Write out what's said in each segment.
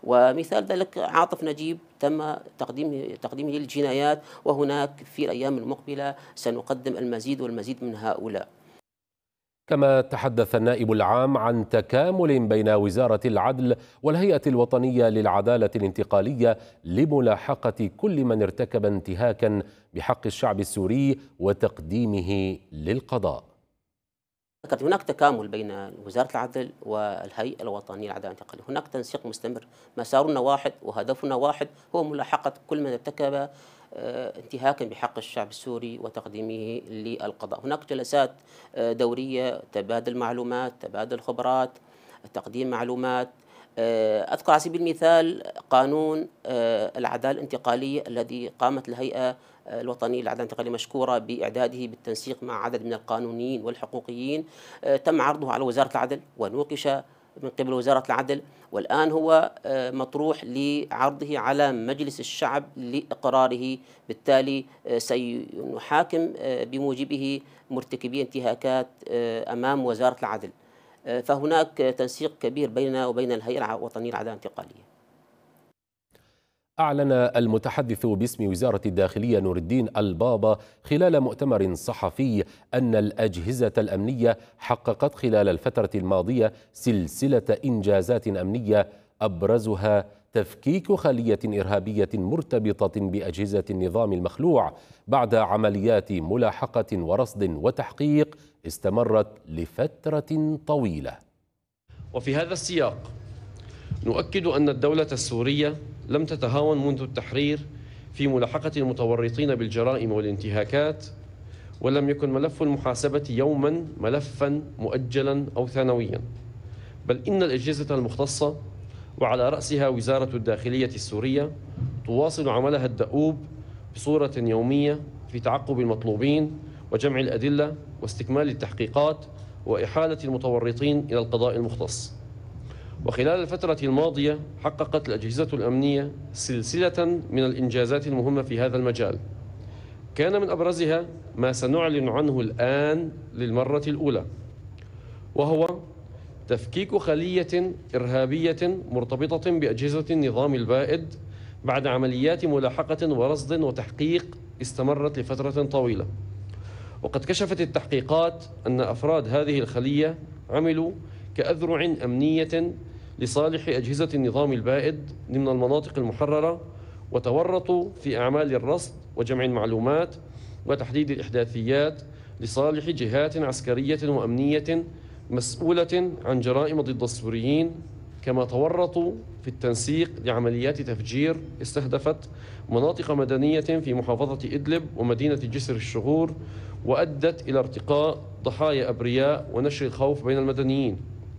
ومثال ذلك عاطف نجيب تم تقديمه للجنايات، وهناك في الأيام المقبلة سنقدم المزيد والمزيد من هؤلاء. كما تحدث النائب العام عن تكامل بين وزارة العدل والهيئة الوطنية للعدالة الانتقالية لملاحقة كل من ارتكب انتهاكا بحق الشعب السوري وتقديمه للقضاء. هناك تكامل بين وزارة العدل والهيئة الوطنية للعدالة الانتقالية، هناك تنسيق مستمر، مسارنا واحد وهدفنا واحد، هو ملاحقة كل من ارتكب انتهاكا بحق الشعب السوري وتقديمه للقضاء. هناك جلسات دورية، تبادل معلومات، تبادل خبرات، تقديم معلومات. أذكر على سبيل المثال قانون العدالة الانتقالية الذي قامت الهيئة الوطنية للعدالة الانتقالية مشكورة بإعداده بالتنسيق مع عدد من القانونيين والحقوقيين، تم عرضه على وزارة العدل ونوقش من قبل وزارة العدل، والآن هو مطروح لعرضه على مجلس الشعب لإقراره. بالتالي سنحاكم بموجبه مرتكبي انتهاكات أمام وزارة العدل. فهناك تنسيق كبير بيننا وبين الهيئة الوطنية للعدالة الانتقالية. أعلن المتحدث باسم وزارة الداخلية نور الدين البابا خلال مؤتمر صحفي أن الأجهزة الأمنية حققت خلال الفترة الماضية سلسلة إنجازات أمنية أبرزها تفكيك خلية إرهابية مرتبطة بأجهزة النظام المخلوع بعد عمليات ملاحقة ورصد وتحقيق استمرت لفترة طويلة. وفي هذا السياق نؤكد أن الدولة السورية لم تتهاون منذ التحرير في ملاحقة المتورطين بالجرائم والانتهاكات، ولم يكن ملف المحاسبة يوما ملفا مؤجلا أو ثانويا، بل إن الأجهزة المختصة وعلى رأسها وزارة الداخلية السورية تواصل عملها الدؤوب بصورة يومية في تعقب المطلوبين وجمع الأدلة واستكمال التحقيقات وإحالة المتورطين إلى القضاء المختص. وخلال الفترة الماضية حققت الأجهزة الأمنية سلسلة من الإنجازات المهمة في هذا المجال، كان من أبرزها ما سنعلن عنه الآن للمرة الأولى، وهو تفكيك خلية إرهابية مرتبطة بأجهزة النظام البائد بعد عمليات ملاحقة ورصد وتحقيق استمرت لفترة طويلة. وقد كشفت التحقيقات أن أفراد هذه الخلية عملوا كأذرع أمنية لصالح أجهزة النظام البائد ضمن المناطق المحررة، وتورطوا في أعمال الرصد وجمع المعلومات وتحديد الإحداثيات لصالح جهات عسكرية وأمنية مسؤولة عن جرائم ضد السوريين، كما تورطوا في التنسيق لعمليات تفجير استهدفت مناطق مدنية في محافظة إدلب ومدينة جسر الشغور، وأدت إلى ارتقاء ضحايا أبرياء ونشر الخوف بين المدنيين.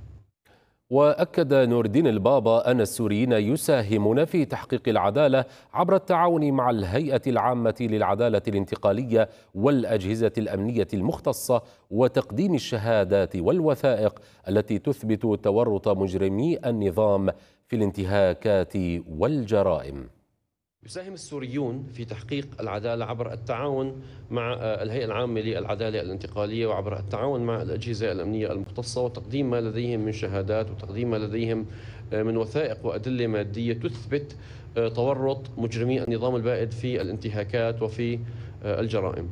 وأكد نور الدين البابا أن السوريين يساهمون في تحقيق العدالة عبر التعاون مع الهيئة العامة للعدالة الانتقالية والأجهزة الأمنية المختصة وتقديم الشهادات والوثائق التي تثبت تورط مجرمي النظام في الانتهاكات والجرائم. يساهم السوريون في تحقيق العدالة عبر التعاون مع الهيئة العامة للعدالة الانتقالية وعبر التعاون مع الأجهزة الأمنية المختصة وتقديم ما لديهم من شهادات وتقديم ما لديهم من وثائق وأدلة مادية تثبت تورط مجرمي النظام البائد في الانتهاكات وفي الجرائم.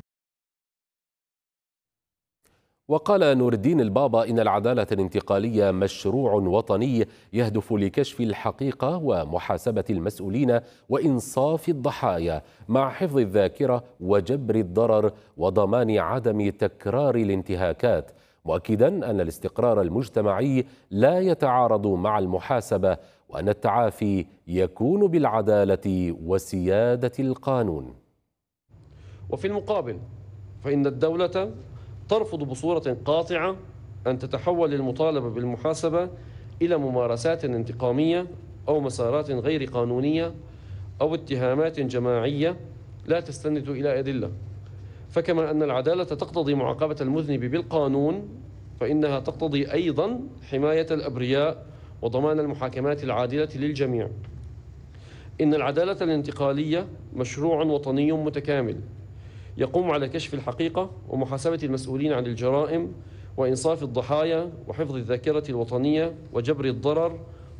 وقال نور الدين البابا إن العدالة الانتقالية مشروع وطني يهدف لكشف الحقيقة ومحاسبة المسؤولين وإنصاف الضحايا مع حفظ الذاكرة وجبر الضرر وضمان عدم تكرار الانتهاكات، مؤكدا أن الاستقرار المجتمعي لا يتعارض مع المحاسبة وأن التعافي يكون بالعدالة وسيادة القانون. وفي المقابل فإن الدولة ترفض بصورة قاطعة أن تتحول المطالبة بالمحاسبة إلى ممارسات انتقامية أو مسارات غير قانونية أو اتهامات جماعية لا تستند إلى أدلة. فكما أن العدالة تقتضي معاقبة المذنب بالقانون، فإنها تقتضي أيضا حماية الأبرياء وضمان المحاكمات العادلة للجميع. إن العدالة الانتقالية مشروع وطني متكامل يقوم على كشف الحقيقة ومحاسبة المسؤولين عن الجرائم وإنصاف الضحايا وحفظ الذاكرة الوطنية وجبر الضرر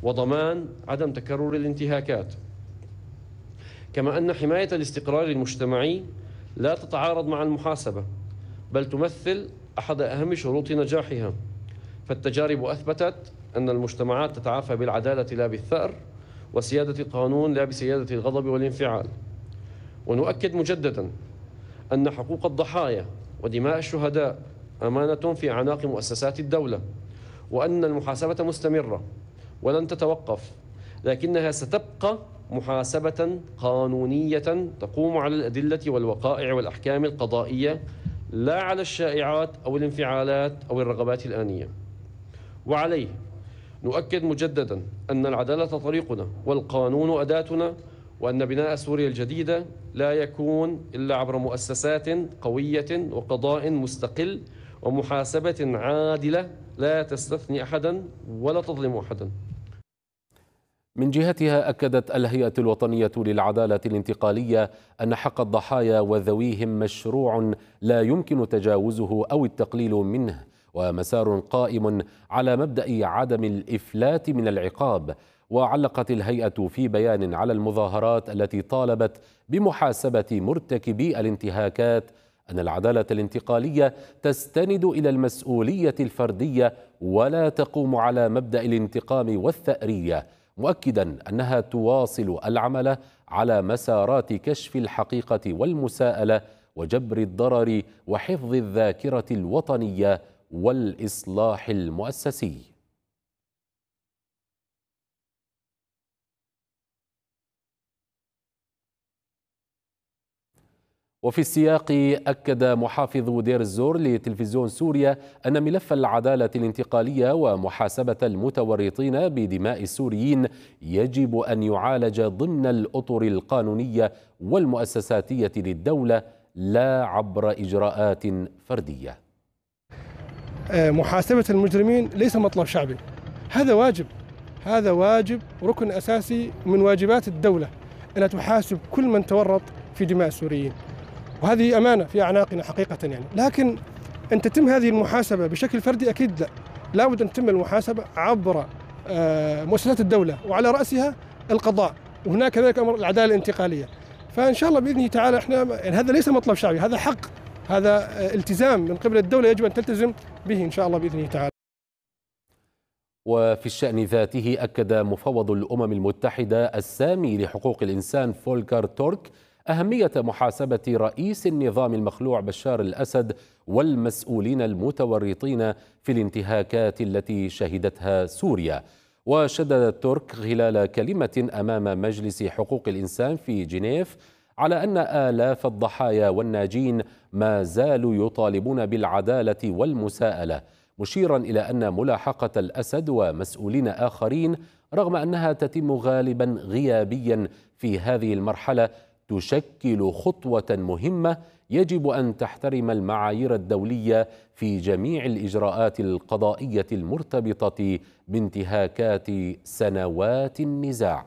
وضمان عدم تكرر الانتهاكات. كما أن حماية الاستقرار المجتمعي لا تتعارض مع المحاسبة، بل تمثل أحد أهم شروط نجاحها، فالتجارب أثبتت أن المجتمعات تتعافى بالعدالة لا بالثأر، وسيادة القانون لا بسيادة الغضب والانفعال. ونؤكد مجددا أن حقوق الضحايا ودماء الشهداء أمانة في أعناق مؤسسات الدولة، وأن المحاسبة مستمرة ولن تتوقف، لكنها ستبقى محاسبة قانونية تقوم على الأدلة والوقائع والأحكام القضائية، لا على الشائعات أو الانفعالات أو الرغبات الآنية. وعليه نؤكد مجددا أن العدالة طريقنا والقانون أداتنا، وأن بناء سوريا الجديدة لا يكون إلا عبر مؤسسات قوية وقضاء مستقل ومحاسبة عادلة لا تستثني أحدا ولا تظلم أحدا. من جهتها أكدت الهيئة الوطنية للعدالة الانتقالية أن حق الضحايا وذويهم مشروع لا يمكن تجاوزه أو التقليل منه، ومسار قائم على مبدأ عدم الإفلات من العقاب. وعلقت الهيئة في بيان على المظاهرات التي طالبت بمحاسبة مرتكبي الانتهاكات أن العدالة الانتقالية تستند إلى المسؤولية الفردية ولا تقوم على مبدأ الانتقام والثأرية، مؤكدا أنها تواصل العمل على مسارات كشف الحقيقة والمساءلة وجبر الضرر وحفظ الذاكرة الوطنية والإصلاح المؤسسي. وفي السياق أكد محافظ دير الزور لتلفزيون سوريا أن ملف العدالة الانتقالية ومحاسبة المتورطين بدماء السوريين يجب أن يعالج ضمن الأطر القانونية والمؤسساتية للدولة لا عبر إجراءات فردية. محاسبة المجرمين ليس مطلب شعبي، هذا واجب ركن أساسي من واجبات الدولة أنها تحاسب كل من تورط في دماء السوريين، وهذه أمانة في أعناقنا حقيقة يعني. لكن أن تتم هذه المحاسبة بشكل فردي أكيد لا بد أن تتم المحاسبة عبر مؤسسات الدولة وعلى رأسها القضاء، وهناك كذلك أمر العدالة الانتقالية. فإن شاء الله بإذن تعالى احنا يعني هذا ليس مطلب شعبي، هذا حق، هذا التزام من قبل الدولة يجب أن تلتزم به إن شاء الله بإذن تعالى. وفي الشأن ذاته أكد مفوض الأمم المتحدة السامي لحقوق الإنسان فولكر تورك أهمية محاسبة رئيس النظام المخلوع بشار الأسد والمسؤولين المتورطين في الانتهاكات التي شهدتها سوريا. وشدد تورك خلال كلمة أمام مجلس حقوق الإنسان في جنيف على أن آلاف الضحايا والناجين ما زالوا يطالبون بالعدالة والمساءلة، مشيرا إلى أن ملاحقة الأسد ومسؤولين آخرين رغم أنها تتم غالبا غيابيا في هذه المرحلة تشكل خطوة مهمة يجب أن تحترم المعايير الدولية في جميع الإجراءات القضائية المرتبطة بانتهاكات سنوات النزاع.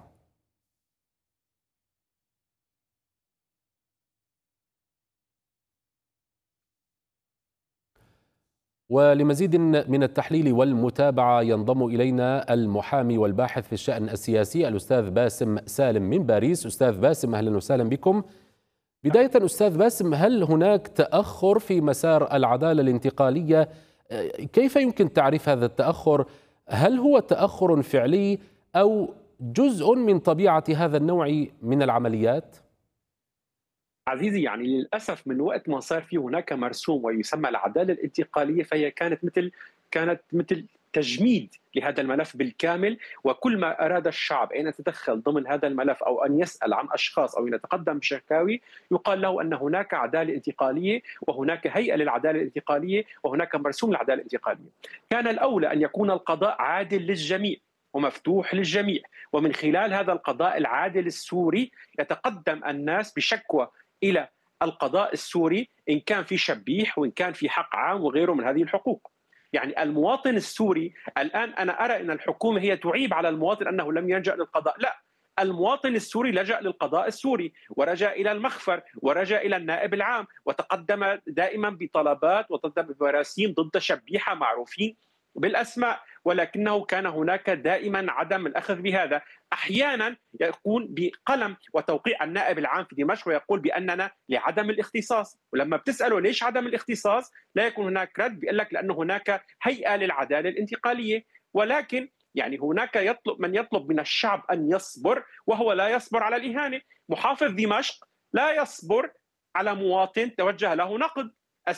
ولمزيد من التحليل والمتابعة ينضم إلينا المحامي والباحث في الشأن السياسي الأستاذ باسم سالم من باريس. أستاذ باسم أهلا وسهلا بكم. بداية أستاذ باسم، هل هناك تأخر في مسار العدالة الانتقالية؟ كيف يمكن تعريف هذا التأخر؟ هل هو تأخر فعلي أو جزء من طبيعة هذا النوع من العمليات؟ عزيزي، يعني للأسف من وقت ما صار في هناك مرسوم ويسمى العدالة الانتقالية، فهي كانت مثل تجميد لهذا الملف بالكامل، وكل ما أراد الشعب أن يتدخل ضمن هذا الملف أو أن يسأل عن أشخاص أو يتقدم بشكاوي يقال له أن هناك عدالة انتقالية وهناك هيئة للعدالة الانتقالية وهناك مرسوم للعدالة الانتقالية. كان الأولى أن يكون القضاء عادل للجميع ومفتوح للجميع، ومن خلال هذا القضاء العادل السوري يتقدم الناس بشكوى إلى القضاء السوري إن كان في شبيح وإن كان في حق عام وغيره من هذه الحقوق. يعني المواطن السوري الآن أنا أرى أن الحكومة هي تعيب على المواطن أنه لم يلجأ للقضاء، لا، المواطن السوري لجأ للقضاء السوري ورجع إلى المخفر ورجع إلى النائب العام وتقدم دائما بطلبات وتقدم بمراسيم ضد شبيحة معروفين بالأسماء، ولكنه كان هناك دائما عدم الأخذ بهذا. أحيانا يكون بقلم وتوقيع النائب العام في دمشق ويقول بأننا لعدم الاختصاص، ولما بتسأله ليش عدم الاختصاص لا يكون هناك رد، بيقول لك لأنه هناك هيئة للعدالة الانتقالية. ولكن يعني هناك من يطلب من الشعب أن يصبر، وهو لا يصبر على الإهانة. محافظ دمشق لا يصبر على مواطن توجه له نقد.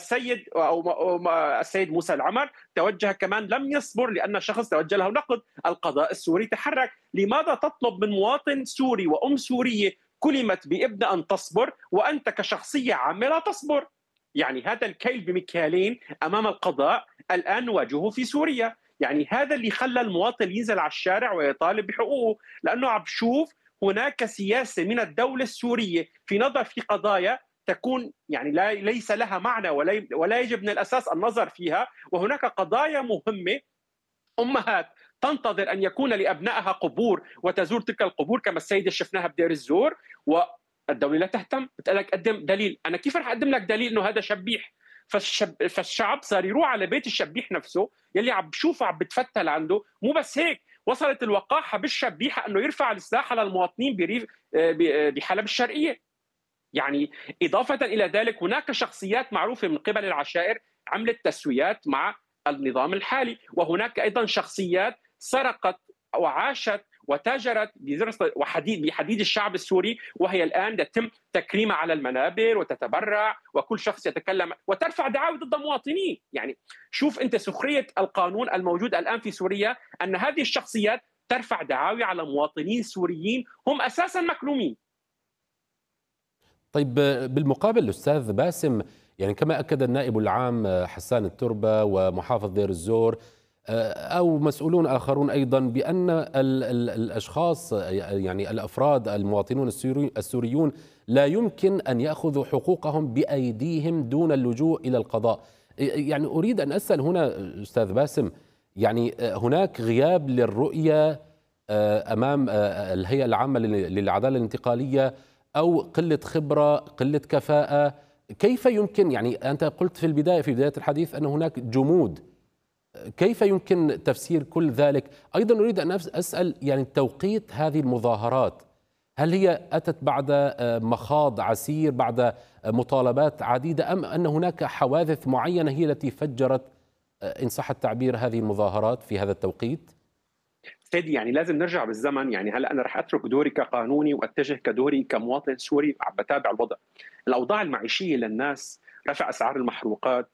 السيد موسى العمر توجه كمان لم يصبر لأن شخص توجه له نقد. القضاء السوري تحرك. لماذا تطلب من مواطن سوري وأم سورية كلمت بابن أن تصبر وأنت كشخصية عامة لا تصبر؟ يعني هذا الكيل بمكيالين أمام القضاء الآن نواجهه في سوريا. يعني هذا اللي خلى المواطن ينزل على الشارع ويطالب بحقوقه، لأنه عم بشوف هناك سياسة من الدولة السورية في نظر في قضايا تكون يعني ليس لها معنى ولا يجب من الأساس النظر فيها، وهناك قضايا مهمة. أمهات تنتظر أن يكون لأبنائها قبور وتزور تلك القبور كما السيدة شفناها بدير الزور، والدولة لا تهتم. بتقلك قدم دليل. أنا كيف رح أقدم لك دليل أنه هذا شبيح؟ فالشعب صار يروح على بيت الشبيح نفسه يلي عم بشوفه عم بتفتل عنده. مو بس هيك، وصلت الوقاحة بالشبيحة أنه يرفع السلاح على المواطنين بحلب الشرقية. يعني إضافة إلى ذلك هناك شخصيات معروفة من قبل العشائر عملت تسويات مع النظام الحالي، وهناك أيضا شخصيات سرقت وعاشت وتاجرت بحديد الشعب السوري، وهي الآن يتم تكريمها على المنابر وتتبرع، وكل شخص يتكلم وترفع دعاوى ضد مواطنين. يعني شوف أنت سخرية القانون الموجود الآن في سوريا، أن هذه الشخصيات ترفع دعاوى على مواطنين سوريين هم أساسا مكلومين. طيب بالمقابل الأستاذ باسم، يعني كما أكد النائب العام حسان التربة ومحافظ دير الزور أو مسؤولون آخرون أيضا بأن الأشخاص يعني الأفراد المواطنون السوريون لا يمكن أن يأخذوا حقوقهم بأيديهم دون اللجوء إلى القضاء. يعني أريد أن أسأل هنا أستاذ باسم، يعني هناك غياب للرؤية أمام الهيئة العامة للعدالة الانتقالية أو قلة خبرة، قلة كفاءة؟ كيف يمكن، يعني أنت قلت في بداية الحديث أن هناك جمود، كيف يمكن تفسير كل ذلك؟ أيضا أريد أن أسأل يعني توقيت هذه المظاهرات، هل هي أتت بعد مخاض عسير، بعد مطالبات عديدة، أم أن هناك حوادث معينة هي التي فجرت إن صح التعبير هذه المظاهرات في هذا التوقيت؟ سيدي يعني لازم نرجع بالزمن. يعني هلا انا رح اترك دوري كقانوني واتجه كدوري كمواطن سوري عم بتابع الوضع. الاوضاع المعيشيه للناس، رفع اسعار المحروقات،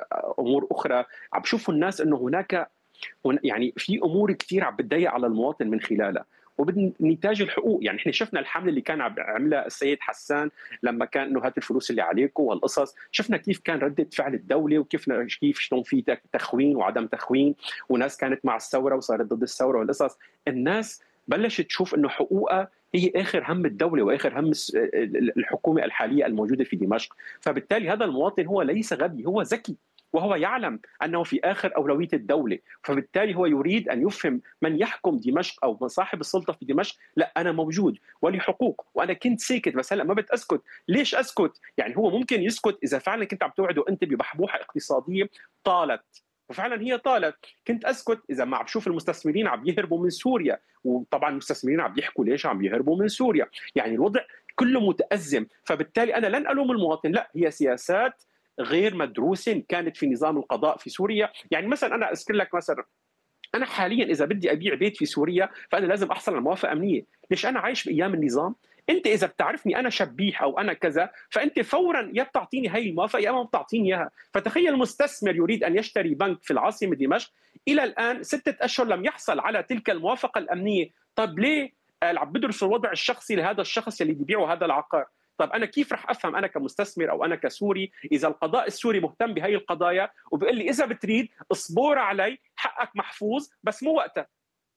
امور اخرى، عم بشوفوا الناس انه هناك يعني في امور كثير عم بتضيق على المواطن من خلالها وبنتاج الحقوق. يعني احنا شفنا الحمله اللي كان عم عملها السيد حسان لما كان انه هات الفلوس اللي عليكم والقصص، شفنا كيف كان رده فعل الدوله وكيف شلون في تخوين وعدم تخوين، وناس كانت مع الثوره وصارت ضد الثوره والقصص. الناس بلشت تشوف انه حقوقها هي اخر هم الدوله واخر هم الحكومه الحاليه الموجوده في دمشق. فبالتالي هذا المواطن هو ليس غبي، هو ذكي، وهو يعلم أنه في آخر أولوية الدولة. فبالتالي هو يريد أن يفهم من يحكم دمشق أو من صاحب السلطة في دمشق، لا أنا موجود ولي حقوق وأنا كنت ساكت بس هلأ ما بتأسكت. ليش أسكت؟ يعني هو ممكن يسكت إذا فعلا كنت عم توعده أنت ببحبوحة اقتصادية طالت، وفعلا هي طالت. كنت اسكت اذا ما عم بشوف المستثمرين عم يهربوا من سوريا، وطبعا المستثمرين عم يحكوا ليش عم يهربوا من سوريا. يعني الوضع كله متأزم. فبالتالي انا لن الوم المواطن، لا، هي سياسات غير مدروسه كانت في نظام القضاء في سوريا. يعني مثلا انا اذكر لك مثلا، انا حاليا اذا بدي ابيع بيت في سوريا فانا لازم احصل على موافقه امنيه. ليش؟ انا عايش بايام النظام. انت اذا بتعرفني انا شبيح او انا كذا، فانت فورا يا بتعطيني هي الموافقه يا ما بتعطيني اياها. فتخيل مستثمر يريد ان يشتري بنك في العاصمه دمشق، الى الان 6 أشهر لم يحصل على تلك الموافقه الامنيه. طب ليه؟ عم بدرسوا الوضع الشخصي لهذا الشخص اللي بيبيعه هذا العقار. طب انا كيف رح افهم انا كمستثمر او انا كسوري اذا القضاء السوري مهتم بهي القضايا وبيقول لي اذا بتريد اصبر علي حقك محفوظ بس مو وقتها.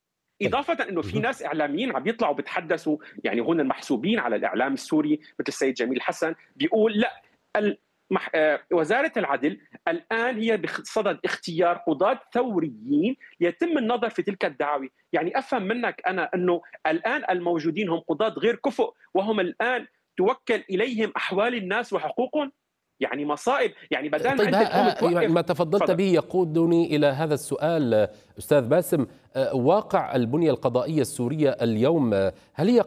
إضافة أنه في ناس إعلاميين عم يطلعوا بيتحدثوا، يعني هون المحسوبين على الإعلام السوري مثل السيد جميل حسن، بيقول لا، وزارة العدل الآن هي بصدد اختيار قضاة ثوريين يتم النظر في تلك الدعاوي. يعني أفهم منك أنا أنه الآن الموجودين هم قضاة غير كفؤ، وهم الآن توكل إليهم أحوال الناس وحقوقهم. يعني مصائب، يعني بدل طيب ما انت تقوم توقف. ما تفضلت به يقودني إلى هذا السؤال أستاذ باسم. واقع البنية القضائية السورية اليوم هل هي